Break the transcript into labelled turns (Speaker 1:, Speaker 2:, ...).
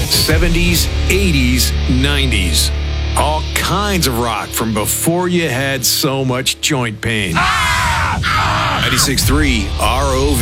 Speaker 1: 70s, 80s, 90s. All kinds of rock from before you had so much joint pain. 96.3 ROV.